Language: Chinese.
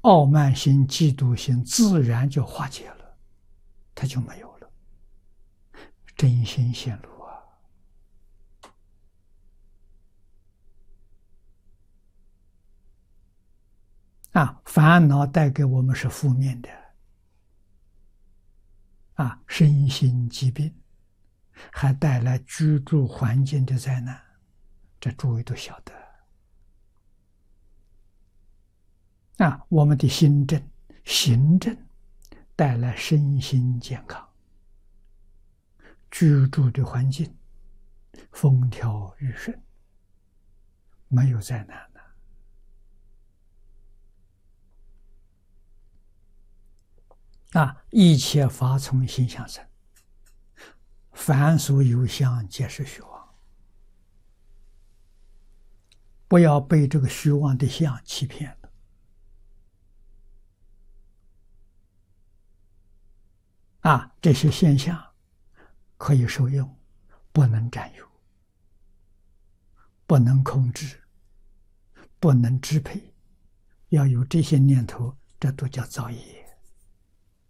傲慢心、嫉妒心自然就化解了，它就没有了，真心显露烦恼带给我们是负面的身心疾病，还带来居住环境的灾难，这诸位都晓得我们的心正、行正带来身心健康，居住的环境风调雨顺，没有灾难一切法从心想生，凡所有相，皆是虚妄。不要被这个虚妄的相欺骗了这些现象可以受用，不能占有，不能控制，不能支配。要有这些念头，这都叫造业。